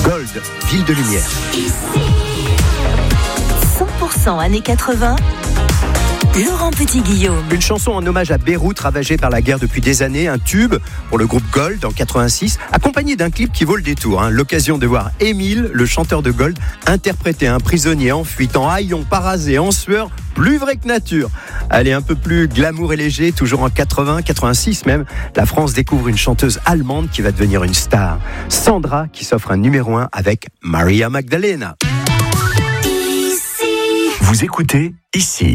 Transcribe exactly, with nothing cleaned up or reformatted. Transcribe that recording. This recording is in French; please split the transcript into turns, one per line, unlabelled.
Gold, ville de lumière.
cent pour cent années quatre-vingts. Laurent Petit-Guillaume.
Une chanson en hommage à Beyrouth, ravagée par la guerre depuis des années, un tube pour le groupe Gold en quatre-vingt-six, accompagné d'un clip qui vaut le détour. Hein. L'occasion de voir Émile, le chanteur de Gold, interpréter un prisonnier en fuite, en haillons, parasé, en sueur, plus vrai que nature. Allez, un peu plus glamour et léger, toujours en quatre-vingts, quatre-vingt-six même, la France découvre une chanteuse allemande qui va devenir une star. Sandra, qui s'offre un numéro un avec Maria Magdalena.
Vous écoutez Ici.